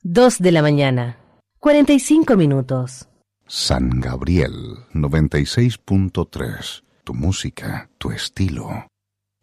2 de la mañana, 45 minutos. San Gabriel 96.3. Tu música, tu estilo.